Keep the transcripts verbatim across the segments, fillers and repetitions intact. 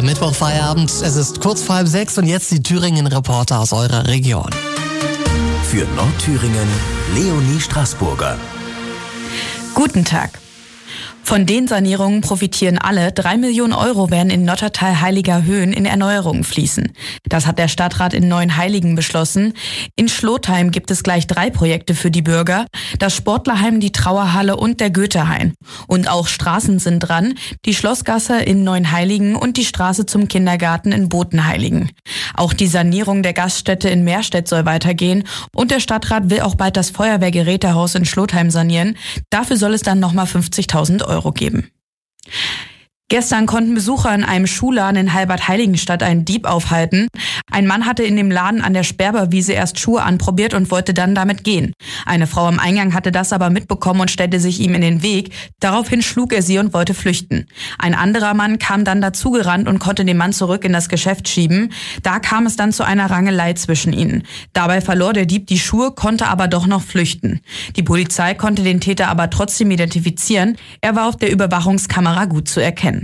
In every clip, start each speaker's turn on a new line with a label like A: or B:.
A: Mittwochfeierabend. Es ist kurz vor halb sechs und jetzt die Thüringen-Reporter aus eurer Region.
B: Für Nordthüringen, Leonie Straßburger.
C: Guten Tag. Von den Sanierungen profitieren alle. Drei Millionen Euro werden in Nottertal-Heiliger Höhen in Erneuerungen fließen. Das hat der Stadtrat in Neuenheiligen beschlossen. In Schlotheim gibt es gleich drei Projekte für die Bürger. Das Sportlerheim, die Trauerhalle und der Goethehain. Und auch Straßen sind dran. Die Schlossgasse in Neuenheiligen und die Straße zum Kindergarten in Botenheiligen. Auch die Sanierung der Gaststätte in Meerstedt soll weitergehen. Und der Stadtrat will auch bald das Feuerwehrgerätehaus in Schlotheim sanieren. Dafür soll es dann nochmal fünfzigtausend Euro geben. Gestern konnten Besucher in einem Schuhladen in Halbert-Heiligenstadt einen Dieb aufhalten. Ein Mann hatte in dem Laden an der Sperberwiese erst Schuhe anprobiert und wollte dann damit gehen. Eine Frau am Eingang hatte das aber mitbekommen und stellte sich ihm in den Weg. Daraufhin schlug er sie und wollte flüchten. Ein anderer Mann kam dann dazugerannt und konnte den Mann zurück in das Geschäft schieben. Da kam es dann zu einer Rangelei zwischen ihnen. Dabei verlor der Dieb die Schuhe, konnte aber doch noch flüchten. Die Polizei konnte den Täter aber trotzdem identifizieren. Er war auf der Überwachungskamera gut zu erkennen.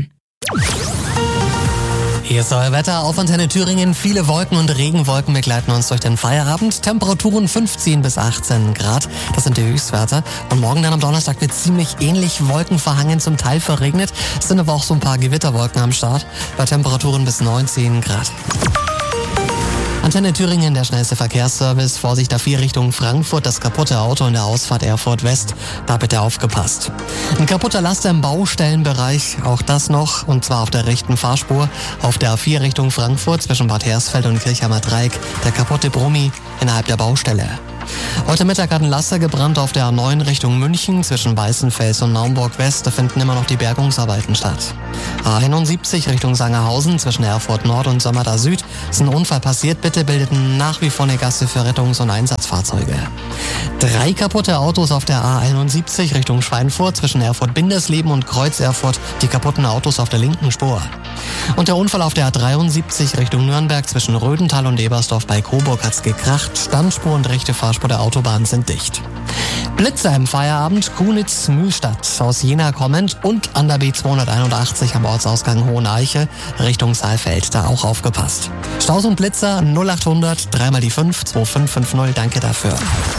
A: Hier ist euer Wetter auf Antenne Thüringen. Viele Wolken und Regenwolken begleiten uns durch den Feierabend. Temperaturen fünfzehn bis achtzehn Grad, das sind die Höchstwerte. Und morgen dann am Donnerstag wird ziemlich ähnlich wolkenverhangen, zum Teil verregnet. Es sind aber auch so ein paar Gewitterwolken am Start, bei Temperaturen bis neunzehn Grad. Antenne Thüringen, der schnellste Verkehrsservice. Vorsicht A vier Richtung Frankfurt, das kaputte Auto in der Ausfahrt Erfurt West. Da bitte aufgepasst. Ein kaputter Laster im Baustellenbereich, auch das noch, und zwar auf der rechten Fahrspur. Auf der A vier Richtung Frankfurt zwischen Bad Hersfeld und Kirchheimer Dreieck, der kaputte Brummi innerhalb der Baustelle. Heute Mittag hat ein Laster gebrannt auf der A neun Richtung München zwischen Weißenfels und Naumburg West. Da finden immer noch die Bergungsarbeiten statt. A einundsiebzig Richtung Sangerhausen zwischen Erfurt Nord und Sömmerda Süd ist ein Unfall passiert. Bitte bildeten nach wie vor eine Gasse für Rettungs- und Einsatzfahrzeuge. Drei kaputte Autos auf der A einundsiebzig Richtung Schweinfurt zwischen Erfurt-Bindersleben und Kreuz Erfurt. Die kaputten Autos auf der linken Spur. Und der Unfall auf der A dreiundsiebzig Richtung Nürnberg zwischen Rödental und Ebersdorf bei Coburg hat's gekracht. Standspur und rechte Fahrspur der Autobahn sind dicht. Blitzer im Feierabend, Kunitz-Mühlstadt aus Jena kommend und an der B zweihunderteinundachtzig am Ortsausgang Hoheneiche Richtung Saalfeld. Da auch aufgepasst. Staus und Blitzer null achthundert, dreimal die fünf, zwei fünf fünf null. Danke dafür.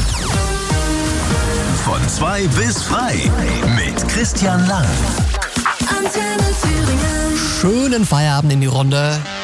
B: Von zwei bis frei mit Christian Lang.
A: Schönen Feierabend in die Runde.